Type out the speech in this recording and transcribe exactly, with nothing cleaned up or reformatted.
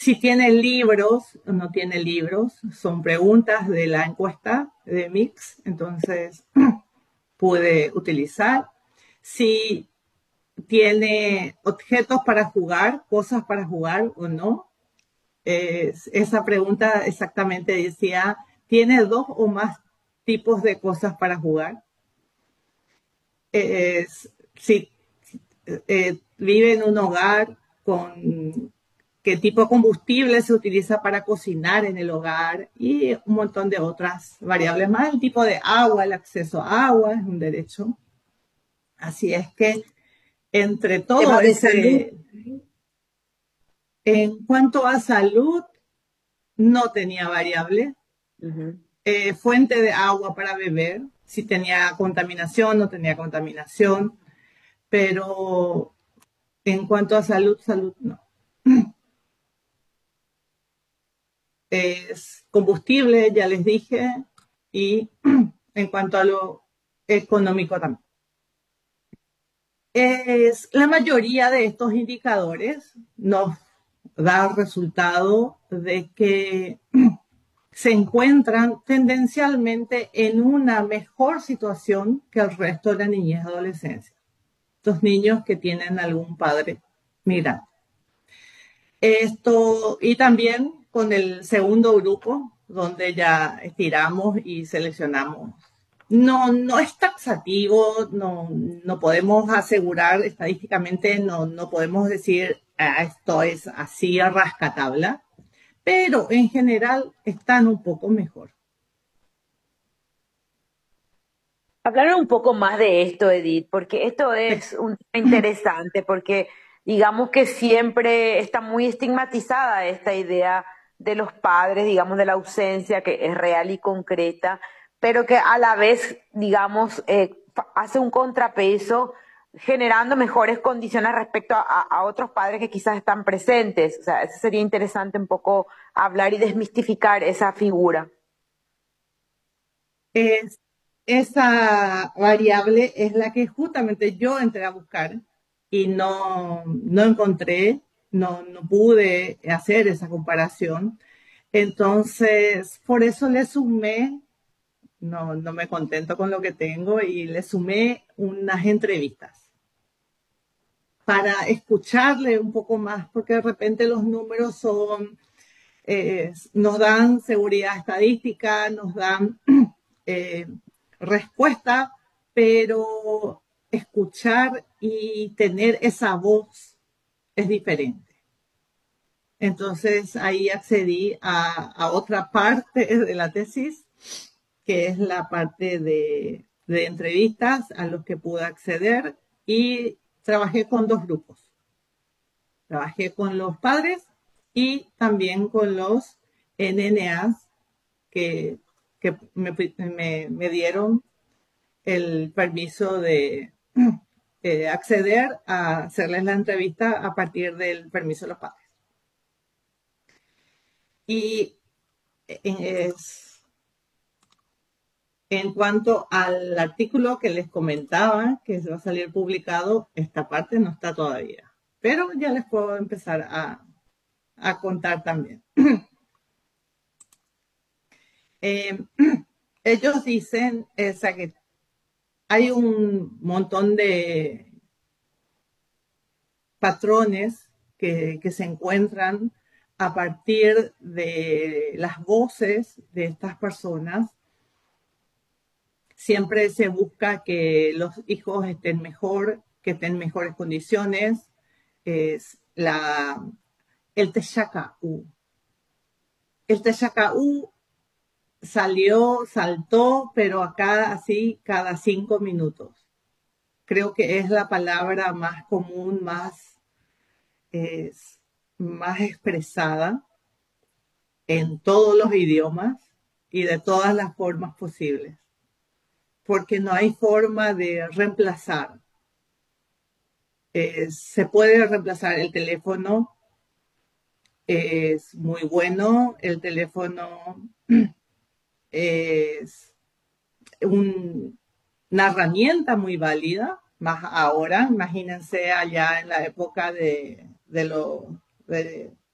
si tiene libros o no tiene libros, son preguntas de la encuesta de Mix, entonces pude utilizar. Si tiene objetos para jugar, cosas para jugar o no. Eh, esa pregunta exactamente decía, ¿tiene dos o más tipos de cosas para jugar? Eh, si eh, vive en un hogar con qué tipo de combustible se utiliza para cocinar en el hogar y un montón de otras variables más. El tipo de agua, el acceso a agua es un derecho. Así es que entre todo Temas de salud. ese, en cuanto a salud, no tenía variable. Ujú. Eh, fuente de agua para beber, si tenía contaminación, no tenía contaminación, pero en cuanto a salud, salud no. Es combustible, ya les dije, y en cuanto a lo económico también. Es, la mayoría de estos indicadores nos da el resultado de que se encuentran tendencialmente en una mejor situación que el resto de la niñez y adolescencia. Estos niños que tienen algún padre migrante. Esto, y también con el segundo grupo, donde ya estiramos y seleccionamos. No, no es taxativo, no, no podemos asegurar estadísticamente, no, no podemos decir ah, esto es así a rascatabla, pero en general están un poco mejor. Hablar un poco más de esto, Edith, porque esto Sí. es un tema interesante, porque digamos que siempre está muy estigmatizada esta idea de los padres, digamos, de la ausencia, que es real y concreta, pero que a la vez, digamos, eh, fa- hace un contrapeso generando mejores condiciones respecto a, a- a otros padres que quizás están presentes. O sea, eso sería interesante un poco hablar y desmistificar esa figura. Es, esa variable es la que justamente yo entré a buscar y no, no encontré, no, no pude hacer esa comparación. Entonces, por eso le sumé, no, no me contento con lo que tengo y le sumé unas entrevistas para escucharle un poco más, porque de repente los números son, eh, nos dan seguridad estadística, nos dan eh, respuesta, pero escuchar y tener esa voz es diferente. Entonces ahí accedí a, a otra parte de la tesis, que es la parte de, de entrevistas a los que pude acceder y trabajé con dos grupos. Trabajé con los padres y también con los N N As que, que me, me, me dieron el permiso de eh, acceder a hacerles la entrevista a partir del permiso de los padres. Y en, es, en cuanto al artículo que les comentaba, que se va a salir publicado, esta parte no está todavía, pero ya les puedo empezar a, a contar también. Eh, ellos dicen o sea, que hay un montón de patrones que, que se encuentran a partir de las voces de estas personas. Siempre se busca que los hijos estén mejor, que estén en mejores condiciones. Es la, el Teshaka-U. El Teshaka-U salió, saltó, pero acá así cada cinco minutos. Creo que es la palabra más común, más, es, más expresada en todos los idiomas y de todas las formas posibles, porque no hay forma de reemplazar. Eh, se puede reemplazar el teléfono, es muy bueno, el teléfono es un, una herramienta muy válida, más ahora, imagínense allá en la época de, de, lo, de